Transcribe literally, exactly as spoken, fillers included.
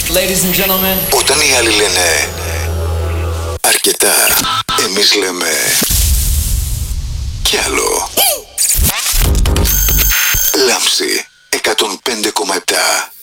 Ladies and gentlemen. Όταν οι άλλοι λένε αρκετά, εμείς λέμε κι άλλο. Λάμψη εκατόν πέντε κόμμα επτά.